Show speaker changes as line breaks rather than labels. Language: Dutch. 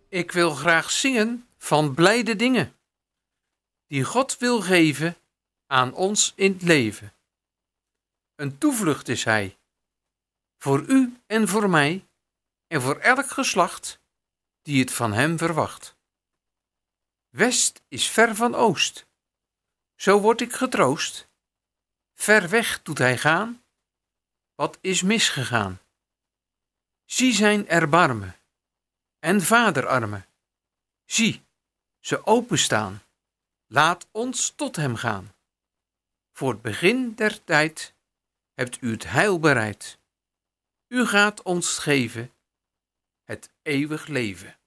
Ik wil graag zingen van blijde dingen, die God wil geven aan ons in het leven. Een toevlucht is Hij, voor u en voor mij, en voor elk geslacht die het van Hem verwacht. West is ver van oost, zo word ik getroost. Ver weg doet Hij gaan, wat is misgegaan? Zie zijn erbarmen en vaderarmen, zie ze openstaan, laat ons tot Hem gaan. Voor het begin der tijd hebt u het heil bereid. U gaat ons geven het eeuwig leven.